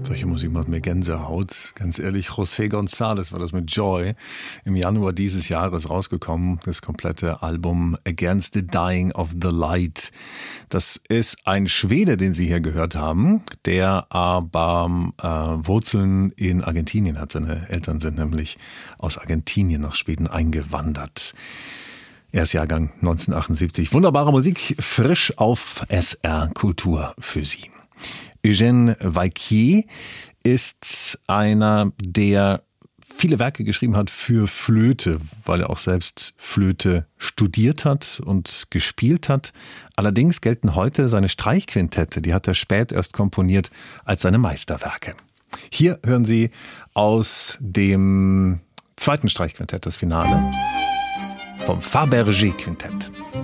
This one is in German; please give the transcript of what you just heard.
Solche Musik macht mir Gänsehaut. Ganz ehrlich, José González war das mit Joy im Januar dieses Jahres rausgekommen. Das komplette Album Against the Dying of the Light. Das ist ein Schwede, den Sie hier gehört haben, der aber Wurzeln in Argentinien hat. Seine Eltern sind nämlich aus Argentinien nach Schweden eingewandert. Er ist Jahrgang 1978. Wunderbare Musik, frisch auf SR Kultur für Sie. Eugène Vauquier ist einer, der viele Werke geschrieben hat für Flöte, weil er auch selbst Flöte studiert hat und gespielt hat. Allerdings gelten heute seine Streichquintette, die hat er spät erst komponiert, als seine Meisterwerke. Hier hören Sie aus dem zweiten Streichquintett das Finale vom Fabergé-Quintett.